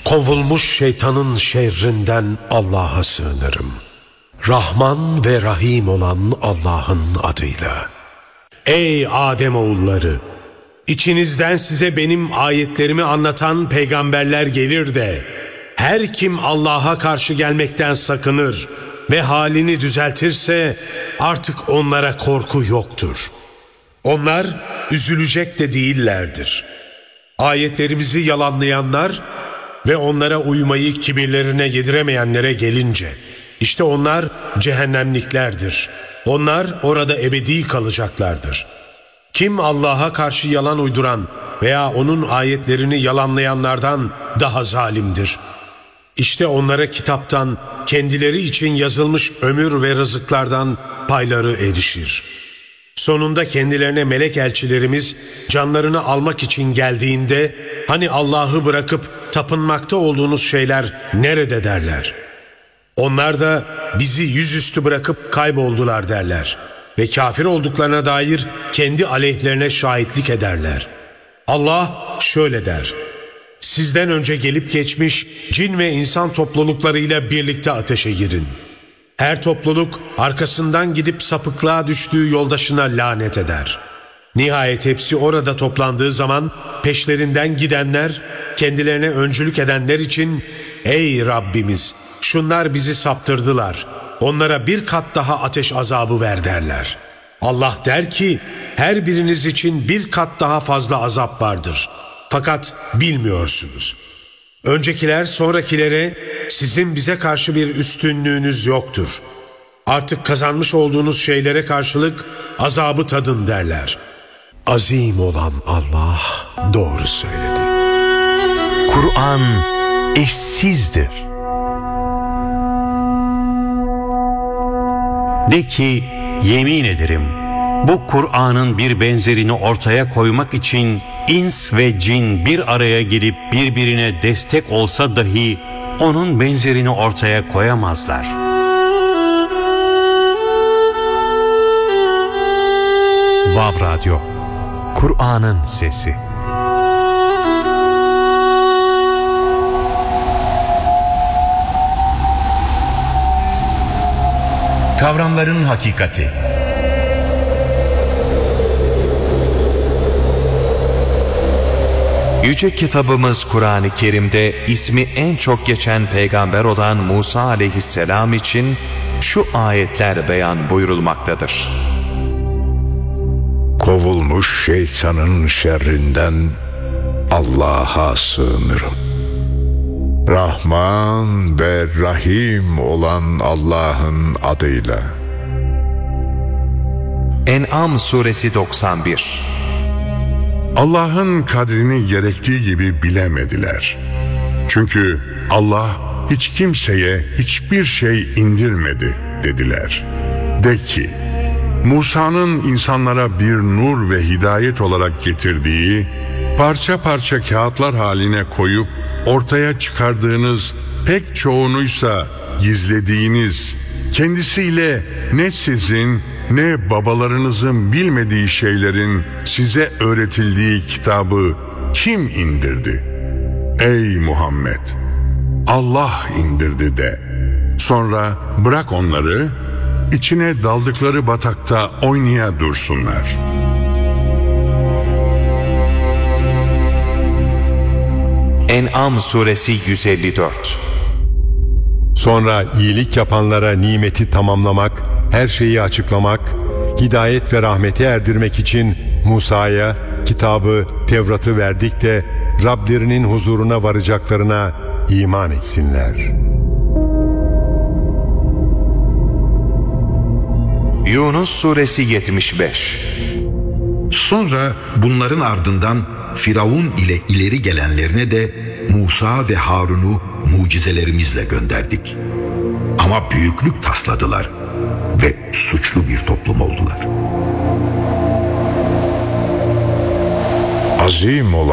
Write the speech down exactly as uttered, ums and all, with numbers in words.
Kovulmuş şeytanın şerrinden Allah'a sığınırım. Rahman ve Rahim olan Allah'ın adıyla. Ey Ademoğulları! İçinizden size benim ayetlerimi anlatan peygamberler gelir de, her kim Allah'a karşı gelmekten sakınır ve halini düzeltirse artık onlara korku yoktur. Onlar üzülecek de değillerdir. Ayetlerimizi yalanlayanlar ve onlara uymayı kibirlerine yediremeyenlere gelince, işte onlar cehennemliklerdir. Onlar orada ebedi kalacaklardır. Kim Allah'a karşı yalan uyduran veya onun ayetlerini yalanlayanlardan daha zalimdir. İşte onlara kitaptan kendileri için yazılmış ömür ve rızıklardan payları erişir. Sonunda kendilerine melek elçilerimiz canlarını almak için geldiğinde, hani Allah'ı bırakıp tapınmakta olduğunuz şeyler nerede derler. Onlar da bizi yüzüstü bırakıp kayboldular derler ve kafir olduklarına dair kendi aleyhlerine şahitlik ederler. Allah şöyle der: sizden önce gelip geçmiş cin ve insan topluluklarıyla birlikte ateşe girin. Her topluluk arkasından gidip sapıklığa düştüğü yoldaşına lanet eder. Nihayet hepsi orada toplandığı zaman peşlerinden gidenler, kendilerine öncülük edenler için "Ey Rabbimiz, şunlar bizi saptırdılar. Onlara bir kat daha ateş azabı ver" derler. Allah der ki, her biriniz için bir kat daha fazla azap vardır. Fakat bilmiyorsunuz. Öncekiler sonrakilere, sizin bize karşı bir üstünlüğünüz yoktur. Artık kazanmış olduğunuz şeylere karşılık azabı tadın derler. Azim olan Allah doğru söyledi. Kur'an eşsizdir. De ki, yemin ederim, bu Kur'an'ın bir benzerini ortaya koymak için ins ve cin bir araya gelip birbirine destek olsa dahi onun benzerini ortaya koyamazlar. Vav Radyo, Kur'an'ın sesi. Kavramların hakikati. Yüce kitabımız Kur'an-ı Kerim'de ismi en çok geçen peygamber olan Musa aleyhisselam için şu ayetler beyan buyurulmaktadır. Kovulmuş şeytanın şerrinden Allah'a sığınırım. Rahman ve Rahim olan Allah'ın adıyla. En'am suresi doksan bir. Allah'ın kadrini gerektiği gibi bilemediler. Çünkü Allah hiç kimseye hiçbir şey indirmedi dediler. De ki, Musa'nın insanlara bir nur ve hidayet olarak getirdiği, parça parça kağıtlar haline koyup ortaya çıkardığınız, pek çoğunuysa gizlediğiniz, kendisiyle ne sizin ne babalarınızın bilmediği şeylerin size öğretildiği kitabı kim indirdi? Ey Muhammed! Allah indirdi de. Sonra bırak onları, içine daldıkları batakta oynaya dursunlar. En'am suresi yüz elli dört. Sonra iyilik yapanlara nimeti tamamlamak, her şeyi açıklamak, hidayet ve rahmeti erdirmek için Musa'ya kitabı, Tevrat'ı verdik de Rablerinin huzuruna varacaklarına iman etsinler. Yunus suresi yetmiş beş. Sonra bunların ardından Firavun ile ileri gelenlerine de Musa ve Harun'u mucizelerimizle gönderdik. Ama büyüklük tasladılar ve suçlu bir toplum oldular. Azim olan